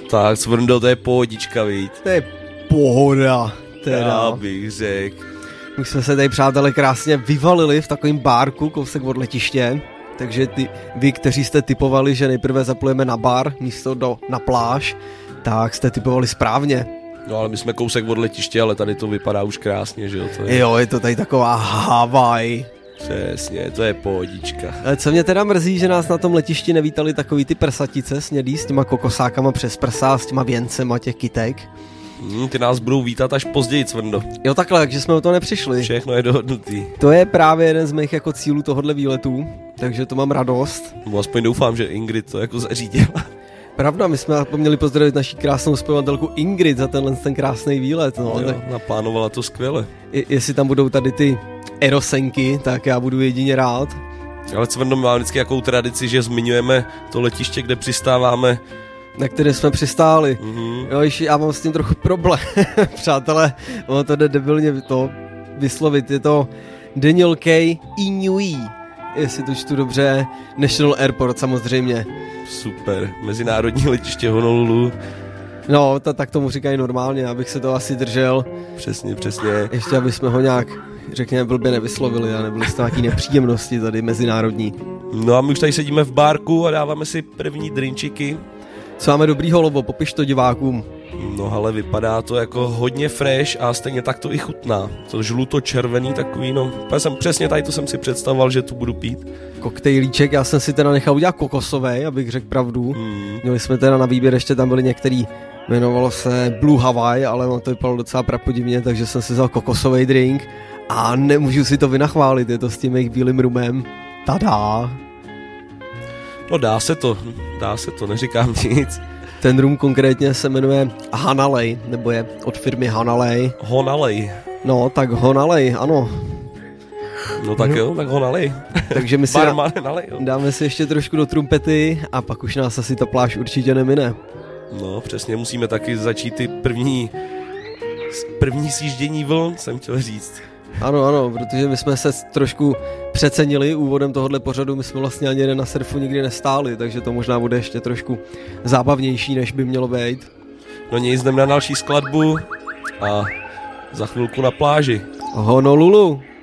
Tak, Cvrndo, to je pohodička, víc. To je pohoda, teda. Já bych řekl. Už jsme se tady, přátelé, krásně vyvalili v takovém bárku, kousek od letiště. Takže vy, kteří jste typovali, že nejprve zaplujeme na bar, místo na pláž, tak jste typovali správně. No ale my jsme kousek od letiště, ale tady to vypadá už krásně, že jo? Jo, je to tady taková Havaj. Přesně, to je pohodička. Ale co mě teda mrzí, že nás na tom letišti nevítali takový ty prsatice snědý s těma kokosákama přes prsa, s těma věncema těch kytek. Ty nás budou vítat až později, Cvrndo. Jo takhle, takže jsme o to nepřišli. Všechno je dohodnutý. To je právě jeden z mých jako cílů tohohle výletu, takže to mám radost. Bo aspoň doufám, že Ingrid to jako zařídila. Pravda, my jsme měli pozdravit naši krásnou zpěvatelku Ingrid za ten krásný výlet. No, jo, naplánovala to skvěle. Jestli tam budou tady ty erosenky, tak já budu jedině rád. Ale Cvrndo, má vždycky jakou tradici, že zmiňujeme to letiště, kde přistáváme. Na které jsme přistáli. Jo, ještě já mám s tím trochu problém, přátelé, ono to jde debilně to vyslovit, je to Daniel K. Inouye, jestli to čtu dobře, National Airport samozřejmě. Super, mezinárodní letiště Honolulu. No, tak tomu říkají normálně, abych se to asi držel. Přesně. Ještě, aby jsme ho nějak, řekněme, blbě nevyslovili a nebyly z nějaký nepříjemnosti tady mezinárodní. No a my už tady sedíme v bárku a dáváme si první drinčiky. Co máme dobrýho, Lobo, popiš to divákům. No ale vypadá to jako hodně fresh a stejně tak to i chutná. To žluto-červený takový, no. Přesně tady to jsem si představoval, že tu budu pít. Koktejlíček, já jsem si teda nechal udělat kokosový, abych řekl pravdu. Měli jsme teda na výběr, ještě tam byli některý, jmenovalo se Blue Hawaii, ale no to vypadalo docela prapodivně, takže jsem si vzal kokosový drink a nemůžu si to vynachválit, je to s tím jejich bílým rumem. Tada! No dá se to, neříkám nic. Ten rum konkrétně se jmenuje Hanalei, nebo je od firmy Hanalei. Honalei. No, tak Honalei, ano. No tak jo, tak Honalei. Takže my si nalej, dáme si ještě trošku do trumpety a pak už nás asi ta pláž určitě nemine. No, přesně, musíme taky začít ty první sjíždění vln, jsem chtěl říct. Ano, protože my jsme se trošku přecenili úvodem tohohle pořadu, my jsme vlastně ani jeden na surfu nikdy nestáli, takže to možná bude ještě trošku zábavnější, než by mělo být. No nic, jdem na další skladbu a za chvilku na pláži. Honolulu.